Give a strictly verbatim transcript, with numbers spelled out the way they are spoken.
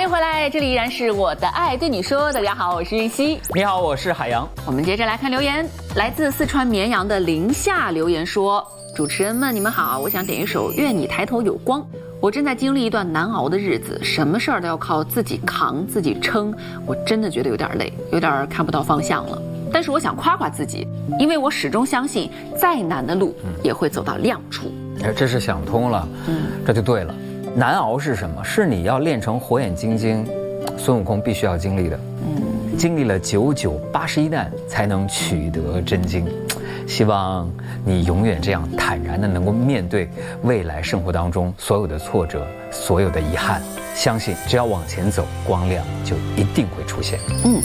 迎回来，这里依然是我的爱对你说。大家好，我是玉溪。 你好，我是海洋。 我们接着来看留言，来自四川绵阳的林夏留言说：主持人们，你们好，我想点一首《愿你抬头有光》。我正在经历一段难熬的日子，什么事儿都要靠自己扛、自己撑，我真的觉得有点累，有点看不到方向了。但是我想夸夸自己，因为我始终相信，再难的路也会走到亮处。 哎，这是想通了，嗯，这就对了。难熬是什么？是你要练成火眼金睛，孙悟空必须要经历的。嗯，经历了九九八十一难，才能取得真经。希望你永远这样坦然的能够面对未来生活当中所有的挫折，所有的遗憾。相信只要往前走，光亮就一定会出现。 嗯。